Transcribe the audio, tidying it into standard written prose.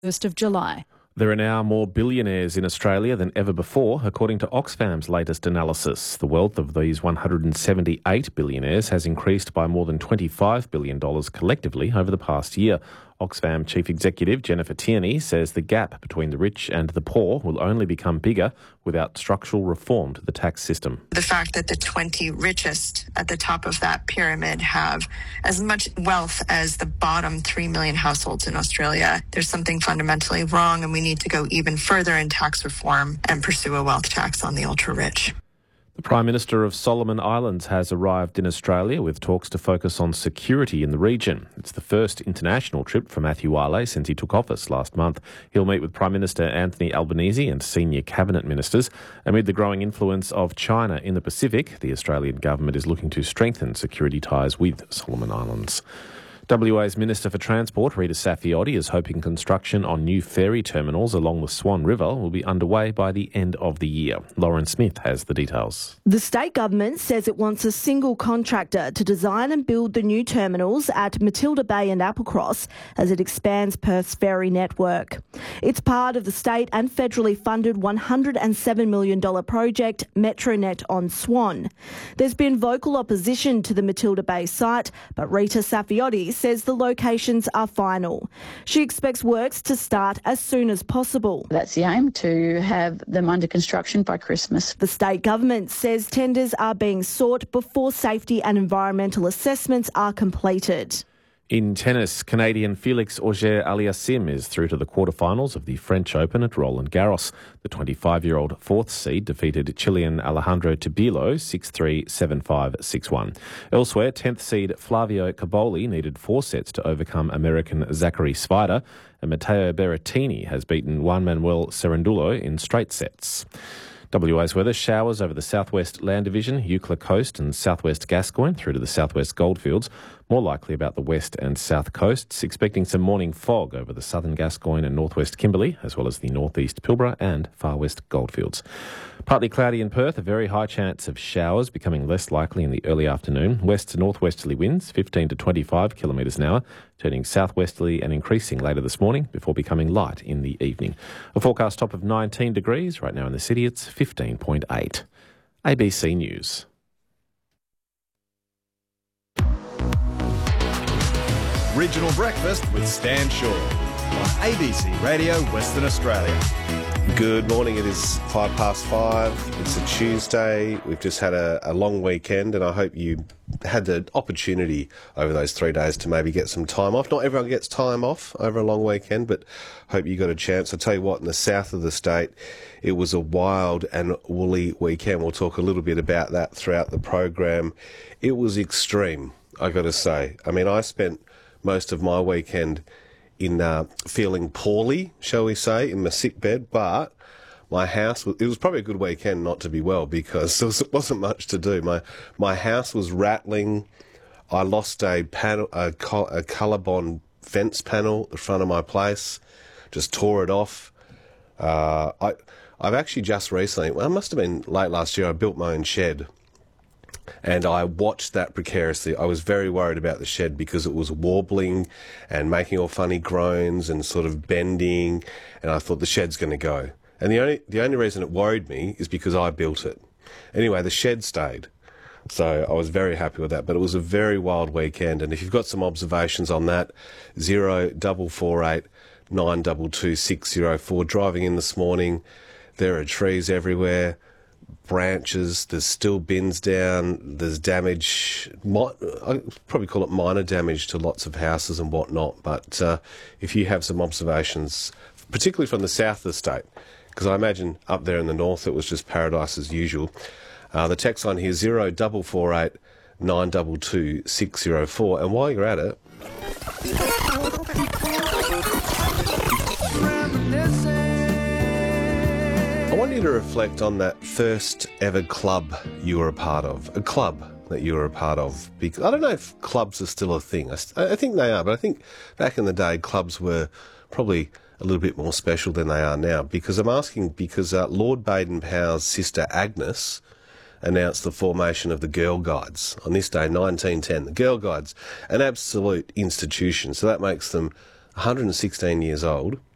1st of July. There are now more billionaires in Australia than ever before, according to Oxfam's latest analysis. The wealth of these 178 billionaires has increased by more than $25 billion collectively over the past year. Oxfam Chief Executive Jennifer Tierney says the gap between the rich and the poor will only become bigger without structural reform to the tax system. The fact that the 20 richest at the top of that pyramid have as much wealth as the bottom 3 million households in Australia, there's something fundamentally wrong, and we need to go even further in tax reform and pursue a wealth tax on the ultra-rich. The Prime Minister of Solomon Islands has arrived in Australia with talks to focus on security in the region. It's the first international trip for Matthew Wale since he took office last month. He'll meet with Prime Minister Anthony Albanese and senior cabinet ministers. Amid the growing influence of China in the Pacific, the Australian government is looking to strengthen security ties with Solomon Islands. WA's Minister for Transport, Rita Saffioti, is hoping construction on new ferry terminals along the Swan River will be underway by the end of the year. Lauren Smith has the details. The state government says it wants a single contractor to design and build the new terminals at Matilda Bay and Applecross as it expands Perth's ferry network. It's part of the state and federally funded $107 million project Metronet on Swan. There's been vocal opposition to the Matilda Bay site, but Rita Saffioti says the locations are final. She expects works to start as soon as possible. That's the aim, to have them under construction by Christmas. The state government says tenders are being sought before safety and environmental assessments are completed. In tennis, Canadian Felix Auger-Aliassime is through to the quarterfinals of the French Open at Roland Garros. The 25-year-old fourth seed defeated Chilean Alejandro Tabilo 6-3, 7-5, 6-1. Elsewhere, 10th seed Flavio Caboli needed 4 sets to overcome American Zachary Svider, and Matteo Berrettini has beaten Juan Manuel Cerundolo in straight sets. WA's weather: showers over the southwest Land Division, Eucla Coast and southwest Gascoyne through to the southwest Goldfields. More likely about the west and south coasts, expecting some morning fog over the southern Gascoyne and northwest Kimberley, as well as the northeast Pilbara and far west Goldfields. Partly cloudy in Perth, a very high chance of showers, becoming less likely in the early afternoon. West to northwesterly winds, 15 to 25 kilometres an hour, turning southwesterly and increasing later this morning before becoming light in the evening. A forecast top of 19 degrees. Right now in the city, it's 15.8. ABC News. Regional Breakfast with Stan Shaw on ABC Radio Western Australia. Good morning. It is 5:05. It's a Tuesday. We've just had a long weekend, and I hope you had the opportunity over those 3 days to maybe get some time off. Not everyone gets time off over a long weekend, but hope you got a chance. I'll tell you what, in the south of the state, it was a wild and woolly weekend. We'll talk a little bit about that throughout the program. It was extreme, I got to say. I mean, I spent most of my weekend in feeling poorly, shall we say, in my sick bed, but my house, it was probably a good weekend not to be well because there wasn't much to do. My house was rattling. I lost a Colorbond fence panel at the front of my place, just tore it off. I've actually just recently, well, it must have been late last year, I built my own shed. And I watched that precariously. I was very worried about the shed because it was wobbling and making all funny groans and sort of bending. And I thought the shed's going to go. And the only reason it worried me is because I built it. Anyway, the shed stayed. So I was very happy with that. But it was a very wild weekend. And if you've got some observations on that, 0448 922 604. Driving in this morning, there are trees everywhere. Branches, there's still bins down, there's damage, I'd probably call it minor damage to lots of houses and whatnot, but if you have some observations, particularly from the south of the state, because I imagine up there in the north it was just paradise as usual, the text line here, 0448 922 604, and while you're at it, I want you to reflect on that first ever club you were a part of, a club that you were a part of. Because I don't know if clubs are still a thing. I think they are, but I think back in the day clubs were probably a little bit more special than they are now. Because I'm asking because Lord Baden-Powell's sister Agnes announced the formation of the Girl Guides on this day, 1910. The Girl Guides, an absolute institution. So that makes them 116 years old.